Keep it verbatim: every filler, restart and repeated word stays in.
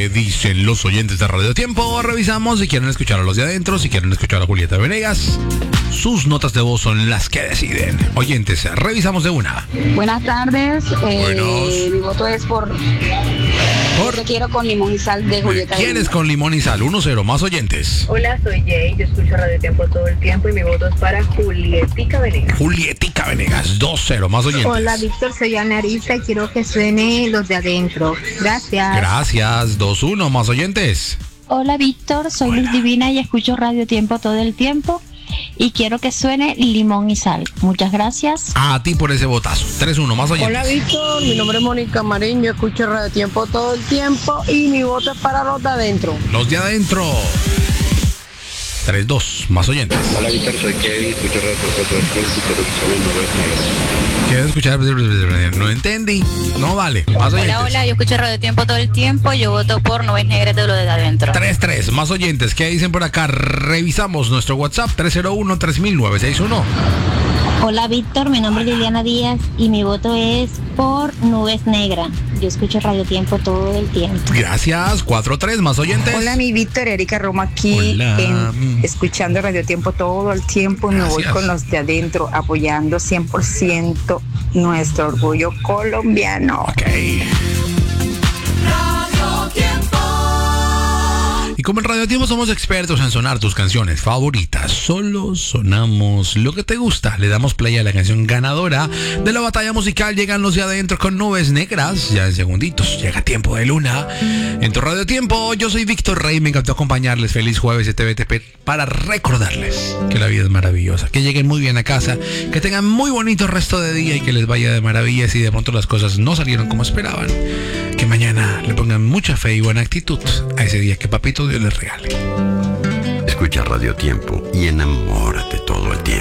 que dicen los oyentes de Radio Tiempo. Revisamos si quieren escuchar a los de adentro, si quieren escuchar a Julieta Venegas. Sus notas de voz son las que deciden. Oyentes, revisamos de una. Buenas tardes. Buenos. Eh, mi voto es por... Por... Te quiero con limón y sal de Julieta. ¿Quién es con limón y sal? uno cero, más oyentes. Hola, soy Jay, yo escucho Radio Tiempo todo el tiempo y mi voto es para Julietica Venegas. Julietica Venegas, dos cero, más oyentes. Hola, Víctor, soy Ana Arisa y quiero que suene los de adentro. Gracias. Gracias, dos uno, más oyentes. Hola, Víctor, soy Hola. Luz Divina y escucho Radio Tiempo todo el tiempo y quiero que suene limón y sal. Muchas gracias. A ti por ese votazo. tres uno, más oyentes. Hola, Víctor, mi nombre es Mónica Marín, yo escucho Radio Tiempo todo el tiempo y mi voto es para los de adentro. Los de adentro. tres dos, más oyentes. Hola, Víctor, soy Kevin, escucho Radio Tiempo todo el tiempo y quiero que suene Nubes Negras. ¿Quieres escuchar? No entendí. No vale. Más oyentes. Hola, hola, yo escucho Radio Tiempo todo el tiempo. Yo voto por Nubes Negras de lo de adentro. tres tres, más oyentes. ¿Qué dicen por acá? Revisamos nuestro WhatsApp tres cero uno, tres mil, nueve seis uno. Hola, Víctor, mi nombre es Liliana Díaz y mi voto es por Nubes Negras. Yo escucho Radio Tiempo todo el tiempo. Gracias, cuatro tres, más oyentes. Hola, mi Víctor, Erika Roma aquí, en, escuchando Radio Tiempo todo el tiempo. Me voy con los de adentro, apoyando cien por ciento nuestro orgullo colombiano. Ok. Y como en Radio Tiempo somos expertos en sonar tus canciones favoritas, solo sonamos lo que te gusta. Le damos play a la canción ganadora de la batalla musical. Llegan los de adentro con Nubes Negras. Ya en segunditos llega Tiempo de Luna. En tu Radio Tiempo, yo soy Víctor Rey. Me encantó acompañarles. Feliz jueves de T V T P para recordarles que la vida es maravillosa. Que lleguen muy bien a casa, que tengan muy bonito resto de día y que les vaya de maravilla. Si de pronto las cosas no salieron como esperaban, que mañana le pongan mucha fe y buena actitud a ese día que Papito Dios les regale. Escucha Radio Tiempo y enamórate todo el tiempo.